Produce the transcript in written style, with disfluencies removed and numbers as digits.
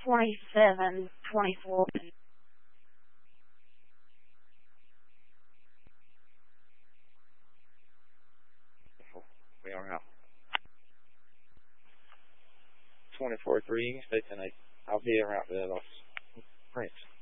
27, 24. We are out. 24-3, stay tonight. I'll be around the Prince.